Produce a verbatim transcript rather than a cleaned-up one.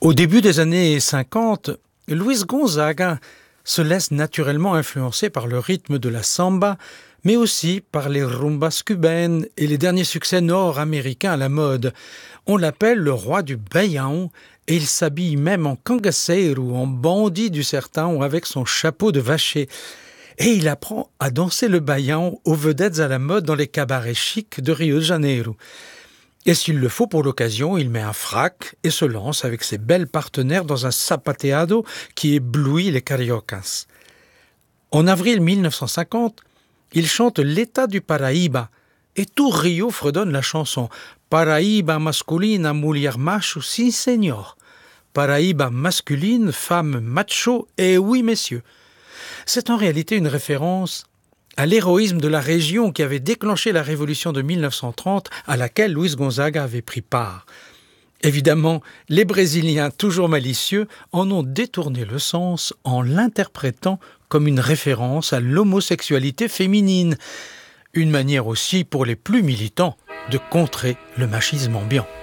Au début des années cinquante, Luis Gonzaga se laisse naturellement influencer par le rythme de la samba, mais aussi par les rumbas cubaines et les derniers succès nord-américains à la mode. On l'appelle le roi du baião et il s'habille même en cangaceiro, en bandit du sertão avec son chapeau de vacher. Et il apprend à danser le baião aux vedettes à la mode dans les cabarets chics de Rio de Janeiro. Et s'il le faut pour l'occasion, il met un frac et se lance avec ses belles partenaires dans un sapateado qui éblouit les cariocas. En avril mille neuf cent cinquante, il chante l'État du Paraíba et tout Rio fredonne la chanson Paraíba masculina mulher macho, si señor. Paraíba masculine, femme macho, et oui messieurs. C'est en réalité une référence à l'héroïsme de la région qui avait déclenché la révolution de mille neuf cent trente à laquelle Luis Gonzaga avait pris part. Évidemment, les Brésiliens, toujours malicieux, en ont détourné le sens en l'interprétant comme une référence à l'homosexualité féminine. Une manière aussi pour les plus militants de contrer le machisme ambiant.